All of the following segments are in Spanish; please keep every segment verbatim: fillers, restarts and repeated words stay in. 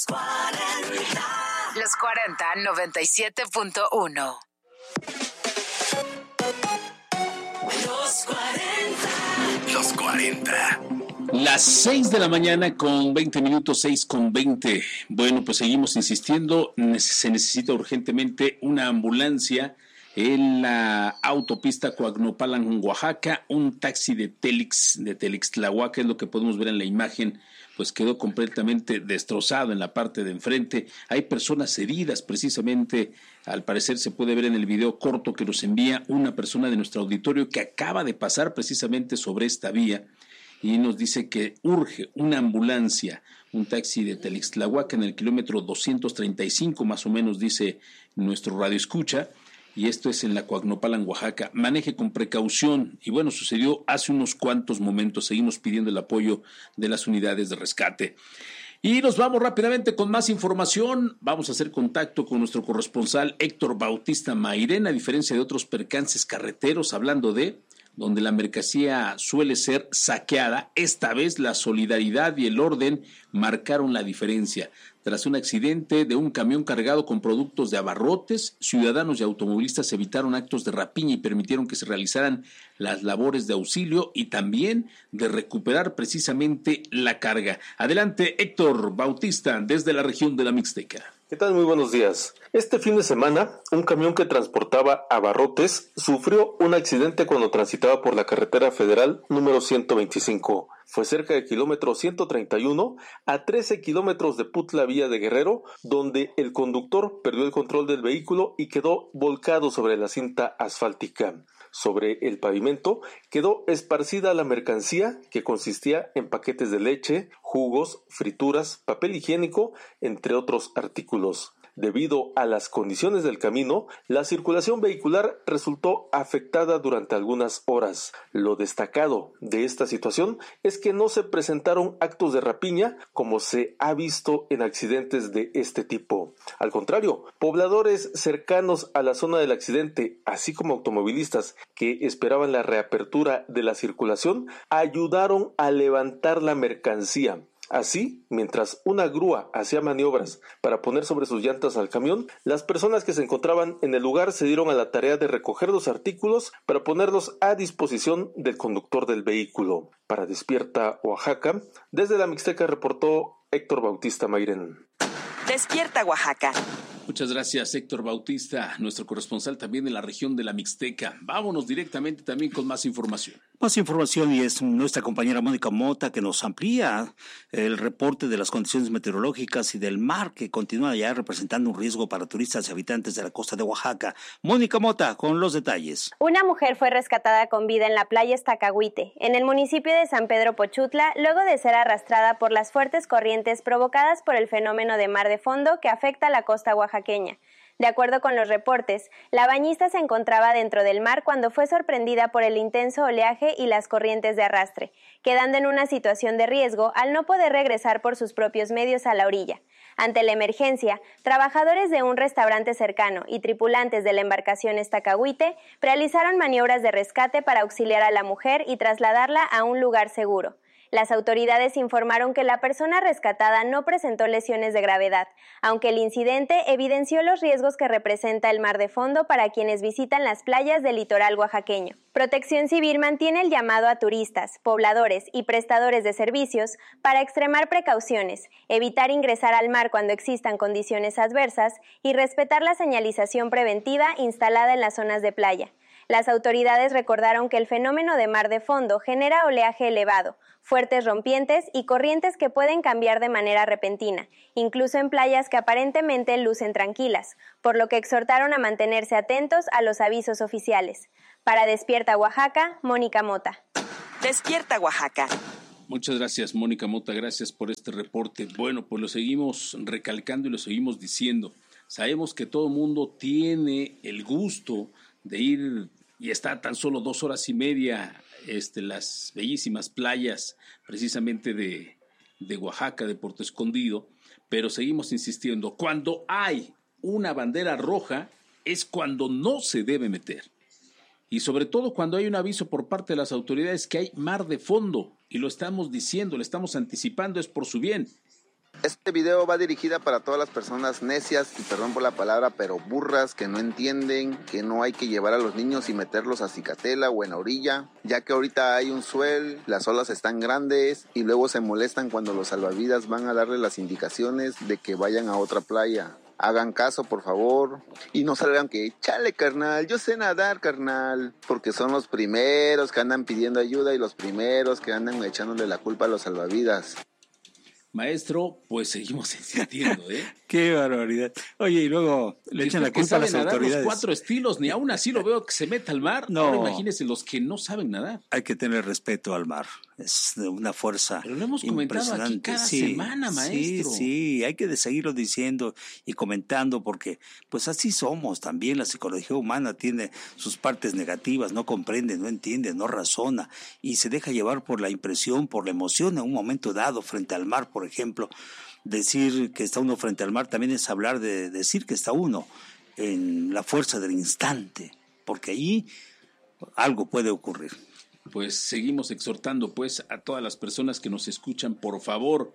cuarenta. Los cuarenta, noventa y siete punto uno. Los cuarenta. Los cuarenta. Las seis de la mañana con veinte minutos, seis con veinte. Bueno, pues seguimos insistiendo. Se necesita urgentemente una ambulancia en la autopista Coagnopalan, Oaxaca. Un taxi de Telix, de Telixtlahuaca, es lo que podemos ver en la imagen, pues quedó completamente destrozado en la parte de enfrente. Hay personas heridas, precisamente, al parecer se puede ver en el video corto que nos envía una persona de nuestro auditorio que acaba de pasar precisamente sobre esta vía y nos dice que urge una ambulancia, un taxi de Telixtlahuaca en el kilómetro doscientos treinta y cinco, más o menos, dice nuestro radio escucha. Y esto es en la Coagnopalan, Oaxaca. Maneje con precaución. Y bueno, sucedió hace unos cuantos momentos. Seguimos pidiendo el apoyo de las unidades de rescate. Y nos vamos rápidamente con más información. Vamos a hacer contacto con nuestro corresponsal Héctor Bautista Mairén, a diferencia de otros percances carreteros, hablando de donde la mercancía suele ser saqueada. Esta vez la solidaridad y el orden marcaron la diferencia. Tras un accidente de un camión cargado con productos de abarrotes, ciudadanos y automovilistas evitaron actos de rapiña y permitieron que se realizaran las labores de auxilio y también de recuperar precisamente la carga. Adelante, Héctor Bautista, desde la región de la Mixteca. ¿Qué tal? Muy buenos días. Este fin de semana, un camión que transportaba abarrotes sufrió un accidente cuando transitaba por la carretera federal número ciento veinticinco. Fue cerca del kilómetro ciento treinta y uno a trece kilómetros de Putla Villa de Guerrero, donde el conductor perdió el control del vehículo y quedó volcado sobre la cinta asfáltica. Sobre el pavimento quedó esparcida la mercancía que consistía en paquetes de leche, jugos, frituras, papel higiénico, entre otros artículos. Debido a las condiciones del camino, la circulación vehicular resultó afectada durante algunas horas. Lo destacado de esta situación es que no se presentaron actos de rapiña como se ha visto en accidentes de este tipo. Al contrario, pobladores cercanos a la zona del accidente, así como automovilistas que esperaban la reapertura de la circulación, ayudaron a levantar la mercancía. Así, mientras una grúa hacía maniobras para poner sobre sus llantas al camión, las personas que se encontraban en el lugar se dieron a la tarea de recoger los artículos para ponerlos a disposición del conductor del vehículo. Para Despierta Oaxaca, desde la Mixteca reportó Héctor Bautista Mairén. Despierta Oaxaca. Muchas gracias, Héctor Bautista, nuestro corresponsal también en la región de la Mixteca. Vámonos directamente también con más información. Más información, y es nuestra compañera Mónica Mota que nos amplía el reporte de las condiciones meteorológicas y del mar que continúa ya representando un riesgo para turistas y habitantes de la costa de Oaxaca. Mónica Mota con los detalles. Una mujer fue rescatada con vida en la playa Estacahuite, en el municipio de San Pedro Pochutla, luego de ser arrastrada por las fuertes corrientes provocadas por el fenómeno de mar de fondo que afecta a la costa oaxaqueña. De acuerdo con los reportes, la bañista se encontraba dentro del mar cuando fue sorprendida por el intenso oleaje y las corrientes de arrastre, quedando en una situación de riesgo al no poder regresar por sus propios medios a la orilla. Ante la emergencia, trabajadores de un restaurante cercano y tripulantes de la embarcación Estacahuite realizaron maniobras de rescate para auxiliar a la mujer y trasladarla a un lugar seguro. Las autoridades informaron que la persona rescatada no presentó lesiones de gravedad, aunque el incidente evidenció los riesgos que representa el mar de fondo para quienes visitan las playas del litoral oaxaqueño. Protección Civil mantiene el llamado a turistas, pobladores y prestadores de servicios para extremar precauciones, evitar ingresar al mar cuando existan condiciones adversas y respetar la señalización preventiva instalada en las zonas de playa. Las autoridades recordaron que el fenómeno de mar de fondo genera oleaje elevado, fuertes rompientes y corrientes que pueden cambiar de manera repentina, incluso en playas que aparentemente lucen tranquilas, por lo que exhortaron a mantenerse atentos a los avisos oficiales. Para Despierta Oaxaca, Mónica Mota. Despierta Oaxaca. Muchas gracias, Mónica Mota, gracias por este reporte. Bueno, pues lo seguimos recalcando y lo seguimos diciendo. Sabemos que todo mundo tiene el gusto de ir y está a tan solo dos horas y media este, las bellísimas playas precisamente de, de Oaxaca, de Puerto Escondido, pero seguimos insistiendo, cuando hay una bandera roja es cuando no se debe meter. Y sobre todo cuando hay un aviso por parte de las autoridades que hay mar de fondo, y lo estamos diciendo, lo estamos anticipando, es por su bien. Este video va dirigida para todas las personas necias, y perdón por la palabra, pero burras, que no entienden que no hay que llevar a los niños y meterlos a Cicatela o en la orilla, ya que ahorita hay un suel, las olas están grandes y luego se molestan cuando los salvavidas van a darle las indicaciones de que vayan a otra playa. Hagan caso, por favor, y no salgan que, chale, carnal, yo sé nadar, carnal, porque son los primeros que andan pidiendo ayuda y los primeros que andan echándole la culpa a los salvavidas. Maestro, pues seguimos insistiendo, ¿eh? Qué barbaridad. Oye, y luego le echan la culpa a las autoridades. Los cuatro estilos, ni aún así lo veo que se meta al mar. No. Ahora imagínense los que no saben nadar. Hay que tener respeto al mar. Es de una fuerza Pero lo hemos comentado aquí cada sí, semana, maestro. Sí, sí, hay que seguirlo diciendo y comentando porque pues así somos también. La psicología humana tiene sus partes negativas, no comprende, no entiende, no razona y se deja llevar por la impresión, por la emoción en un momento dado frente al mar, por ejemplo. Decir que está uno frente al mar también es hablar de decir que está uno en la fuerza del instante, porque allí algo puede ocurrir. Pues seguimos exhortando pues a todas las personas que nos escuchan, por favor,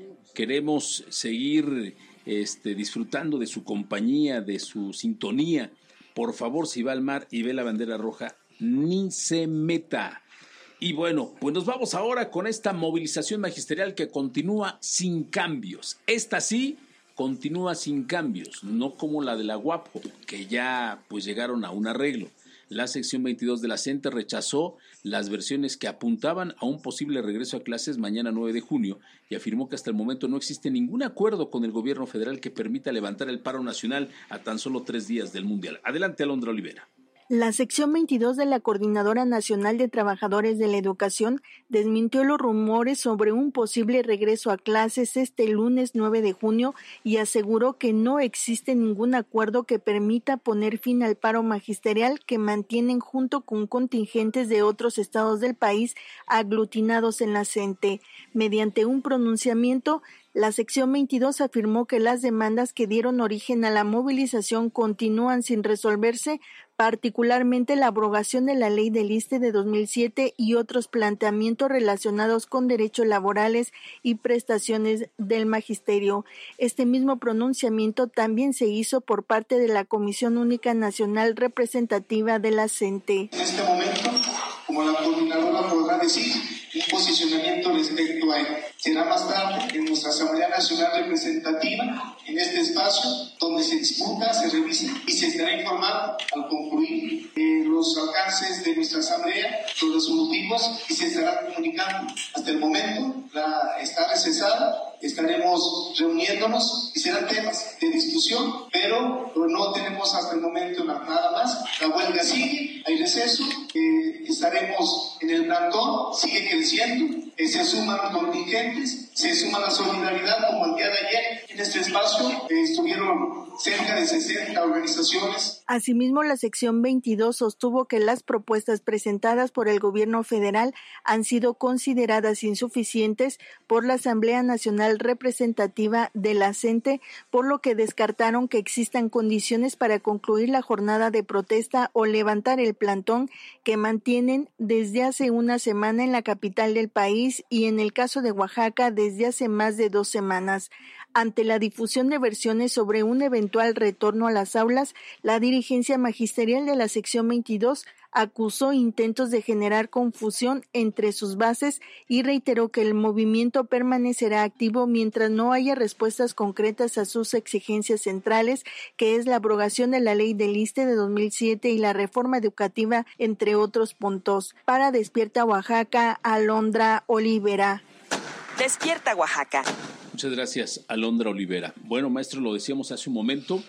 queremos seguir este, disfrutando de su compañía, de su sintonía. Por favor, si va al mar y ve la bandera roja, ni se meta. Y bueno, pues nos vamos ahora con esta movilización magisterial que continúa sin cambios. Esta sí continúa sin cambios, no como la de la Guapo, que ya pues llegaron a un arreglo. La sección veintidós de la C E N T E rechazó las versiones que apuntaban a un posible regreso a clases mañana nueve de junio y afirmó que hasta el momento no existe ningún acuerdo con el gobierno federal que permita levantar el paro nacional a tan solo tres días del Mundial. Adelante, Alondra Olivera. La sección veintidós de la Coordinadora Nacional de Trabajadores de la Educación desmintió los rumores sobre un posible regreso a clases este lunes nueve de junio y aseguró que no existe ningún acuerdo que permita poner fin al paro magisterial que mantienen junto con contingentes de otros estados del país aglutinados en la C E N T E. Mediante un pronunciamiento, la sección veintidós afirmó que las demandas que dieron origen a la movilización continúan sin resolverse, particularmente la abrogación de la ley del I S S S T E de dos mil siete y otros planteamientos relacionados con derechos laborales y prestaciones del magisterio. Este mismo pronunciamiento también se hizo por parte de la Comisión Única Nacional Representativa de la C E N T E. En este momento, como la coordinadora podrá decir, un posicionamiento respecto a él. Será más tarde en nuestra Asamblea Nacional Representativa, en este espacio, donde se discuta, se revise y se estará informando al concluir eh, los alcances de nuestra Asamblea, los resolutivos, y se estará comunicando. Hasta el momento la, está recesada, estaremos reuniéndonos y serán temas de discusión, pero no tenemos hasta el momento nada más. La huelga sigue, hay receso, eh, estaremos en el plantón, sigue creciendo, eh, se suman contingentes, se suma la solidaridad, como el día de ayer en este espacio eh, estuvieron cerca de sesenta organizaciones. Asimismo, la sección veintidós sostuvo que las propuestas presentadas por el gobierno federal han sido consideradas insuficientes por la Asamblea Nacional Representativa de la C E N T E, por lo que descartaron que existan condiciones para concluir la jornada de protesta o levantar el plantón que mantienen desde hace una semana en la capital del país y en el caso de Oaxaca desde hace más de dos semanas. Ante la difusión de versiones sobre un eventual retorno a las aulas, la dirigencia magisterial de la sección veintidós acusó intentos de generar confusión entre sus bases y reiteró que el movimiento permanecerá activo mientras no haya respuestas concretas a sus exigencias centrales, que es la abrogación de la ley del I S S S T E de dos mil siete y la reforma educativa, entre otros puntos. Para Despierta Oaxaca, Alondra Olivera. Despierta Oaxaca. Muchas gracias, Alondra Olivera. Bueno, maestro, lo decíamos hace un momento,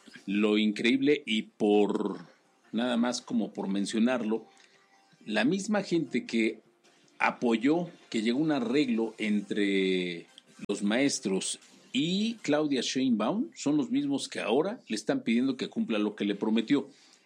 lo increíble y por nada más como por mencionarlo, la misma gente que apoyó que llegó un arreglo entre los maestros y Claudia Sheinbaum son los mismos que ahora le están pidiendo que cumpla lo que le prometió.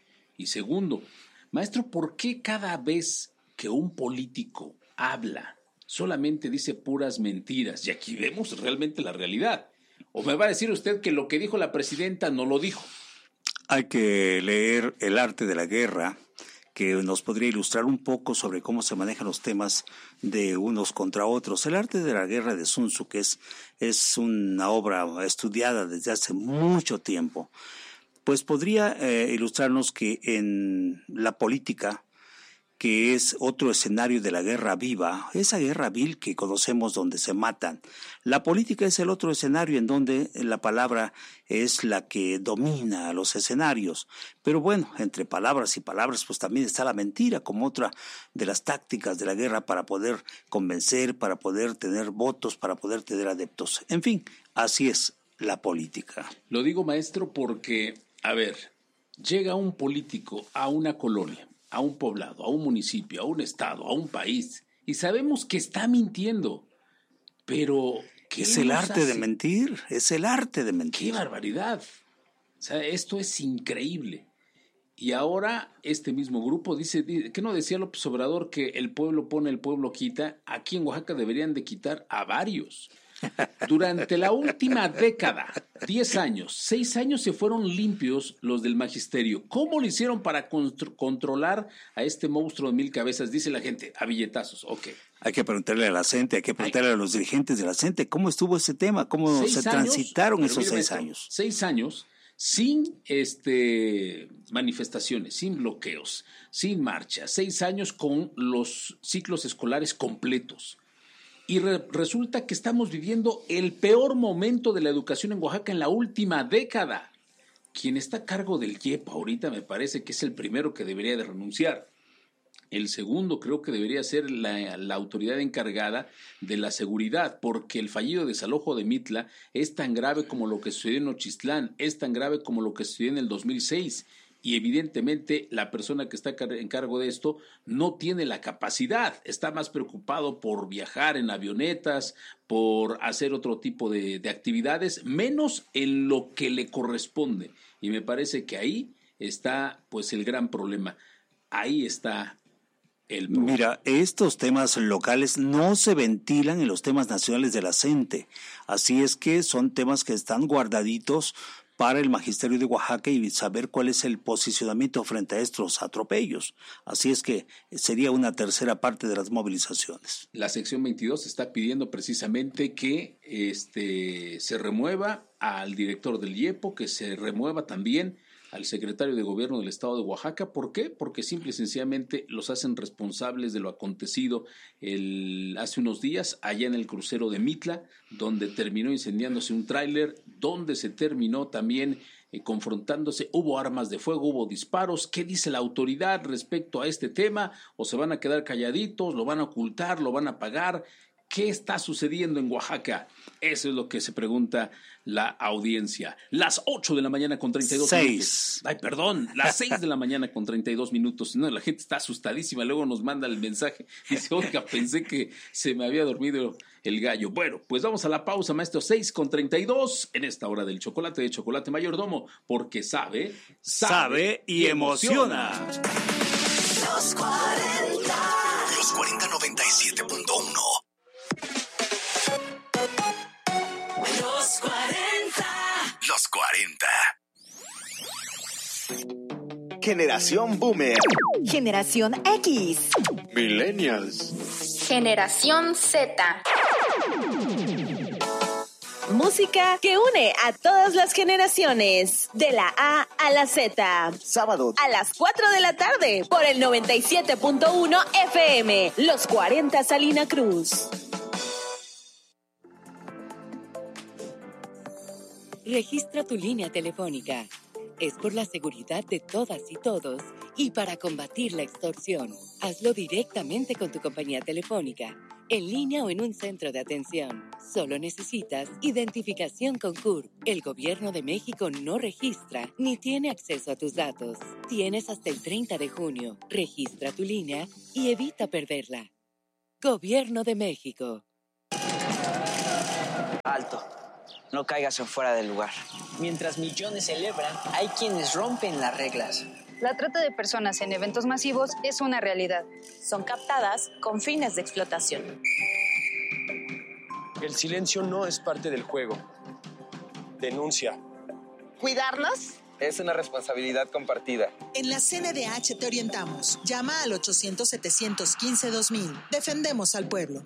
Y segundo, maestro, ¿por qué cada vez que un político habla solamente dice puras mentiras? Y aquí vemos realmente la realidad. ¿O me va a decir usted que lo que dijo la presidenta no lo dijo? Hay que leer El arte de la guerra que nos podría ilustrar un poco sobre cómo se manejan los temas de unos contra otros. El arte de la guerra de Sun Tzu, que es, es una obra estudiada desde hace mucho tiempo, pues podría eh, ilustrarnos que en la política, que es otro escenario de la guerra viva, esa guerra vil que conocemos donde se matan. La política es el otro escenario en donde la palabra es la que domina los escenarios. Pero bueno, entre palabras y palabras pues también está la mentira como otra de las tácticas de la guerra para poder convencer, para poder tener votos, para poder tener adeptos. En fin, así es la política. Lo digo, maestro, porque, a ver, llega un político a una colonia, a un poblado, a un municipio, a un estado, a un país, y sabemos que está mintiendo, pero ¿qué es el arte hace? de mentir, es el arte de mentir. ¡Qué barbaridad! O sea, esto es increíble. Y ahora este mismo grupo dice, ¿qué no decía López Obrador que el pueblo pone, el pueblo quita? Aquí en Oaxaca deberían de quitar a varios. Durante la última década, diez años, seis años se fueron limpios los del magisterio. ¿Cómo lo hicieron para contro- controlar a este monstruo de mil cabezas? Dice la gente, a billetazos, ok. Hay que preguntarle a la gente, hay que preguntarle Ay. a los dirigentes de la gente, ¿cómo estuvo ese tema? ¿Cómo seis se años, transitaron esos seis esto, años? Seis años sin este, manifestaciones, sin bloqueos, sin marchas. Seis años con los ciclos escolares completos. Y re- resulta que estamos viviendo el peor momento de la educación en Oaxaca en la última década. Quien está a cargo del I E P ahorita me parece que es el primero que debería de renunciar. El segundo creo que debería ser la, la autoridad encargada de la seguridad, porque el fallido desalojo de Mitla es tan grave como lo que sucedió en Nochistlán, es tan grave como lo que sucedió en el dos mil seis. Y evidentemente la persona que está en cargo de esto no tiene la capacidad, está más preocupado por viajar en avionetas, por hacer otro tipo de, de actividades, menos en lo que le corresponde. Y me parece que ahí está pues el gran problema, ahí está el problema. Mira, estos temas locales no se ventilan en los temas nacionales de la CENTE, así es que son temas que están guardaditos para el magisterio de Oaxaca y saber cuál es el posicionamiento frente a estos atropellos. Así es que sería una tercera parte de las movilizaciones. La sección veintidós está pidiendo precisamente que este, se remueva al director del I E P O, que se remueva también al secretario de Gobierno del Estado de Oaxaca. ¿Por qué? Porque simple y sencillamente los hacen responsables de lo acontecido el, hace unos días allá en el crucero de Mitla, donde terminó incendiándose un tráiler, donde se terminó también eh, confrontándose, hubo armas de fuego, hubo disparos. ¿Qué dice la autoridad respecto a este tema? ¿O se van a quedar calladitos, lo van a ocultar, lo van a pagar? ¿Qué está sucediendo en Oaxaca? Eso es lo que se pregunta la audiencia. Las ocho de la mañana con treinta y dos Seis. minutos. Ay, perdón, las seis de la mañana con treinta y dos minutos. No, la gente está asustadísima. Luego nos manda el mensaje. Dice, oiga, pensé que se me había dormido el gallo. Bueno, pues vamos a la pausa, maestro. seis con treinta y dos en esta hora del chocolate de Chocolate Mayordomo. Porque sabe, sabe, sabe y emociona. emociona. Los cuarenta. Los cuarenta noventa y siete punto uno. Los cuarenta. Los cuarenta. Generación Boomer. Generación X. Millennials. Generación Z. Música que une a todas las generaciones, de la A a la Z. Sábado a las cuatro de la tarde por el noventa y siete punto uno F M. Los cuarenta Salina Cruz. Registra tu línea telefónica. Es por la seguridad de todas y todos y para combatir la extorsión. Hazlo directamente con tu compañía telefónica, en línea o en un centro de atención. Solo necesitas identificación con C U R. El Gobierno de México no registra ni tiene acceso a tus datos. Tienes hasta el treinta de junio. Registra tu línea y evita perderla. Gobierno de México. Alto. No caigas en fuera del lugar. Mientras millones celebran, hay quienes rompen las reglas. La trata de personas en eventos masivos es una realidad. Son captadas con fines de explotación. El silencio no es parte del juego. Denuncia. Cuidarnos Es una responsabilidad compartida. En la C N D H te orientamos. Llama al ochocientos, setecientos quince, dos mil. Defendemos al pueblo.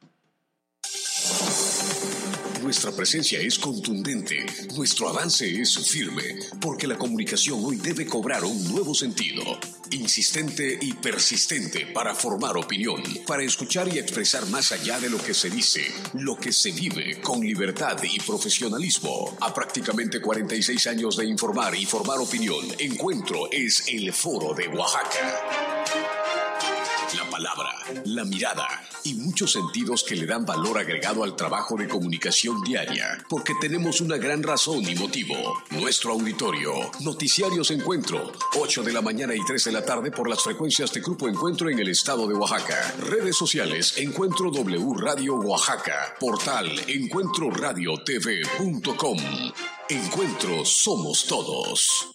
Nuestra presencia es contundente, nuestro avance es firme, porque la comunicación hoy debe cobrar un nuevo sentido, insistente y persistente para formar opinión, para escuchar y expresar más allá de lo que se dice, lo que se vive con libertad y profesionalismo. A prácticamente cuarenta y seis años de informar y formar opinión, Encuentro es el Foro de Oaxaca. La palabra, la mirada y muchos sentidos que le dan valor agregado al trabajo de comunicación diaria, porque tenemos una gran razón y motivo. Nuestro auditorio, Noticiarios Encuentro, ocho de la mañana y tres de la tarde por las frecuencias de Grupo Encuentro en el estado de Oaxaca. Redes sociales, Encuentro W Radio Oaxaca. Portal encuentro radio t v punto com. Encuentro somos todos.